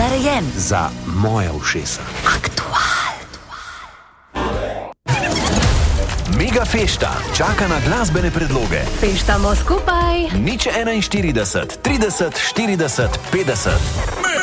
narejen za moja ušesa. Aktual. Mega fešta čaka na glasbene predloge. Feštamo skupaj. 041 30 40 50.